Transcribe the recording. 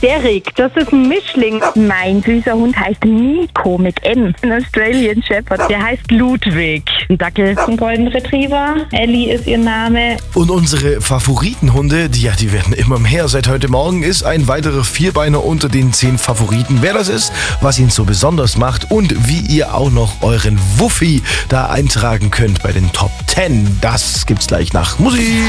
Derek, das ist ein Mischling. Mein süßer Hund heißt Nico mit M. Ein Australian Shepherd, der heißt Ludwig. Ein Dackel, ein Golden Retriever. Ellie ist ihr Name. Und unsere Favoritenhunde, die werden immer mehr. Seit heute Morgen ist ein weiterer Vierbeiner unter den 10 Favoriten. Wer das ist, was ihn so besonders macht und wie ihr auch noch euren Wuffi da eintragen könnt bei den Top 10, das gibt's gleich nach Musik.